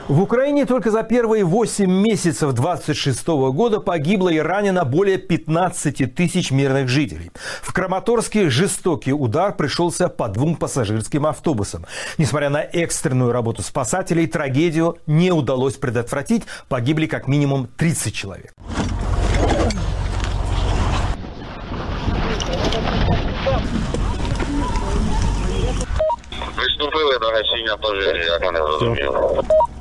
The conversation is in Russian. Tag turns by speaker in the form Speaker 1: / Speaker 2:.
Speaker 1: В Украине только за первые 8 месяцев 2026 года погибло и ранено более 15 тысяч мирных жителей. В Краматорске жестокий удар пришелся по 2 пассажирским автобусам. Несмотря на экстренную работу спасателей, трагедию не удалось предотвратить. Погибли как минимум 30 человек.
Speaker 2: Виступили до гасіння пожежі, як вони зрозуміли.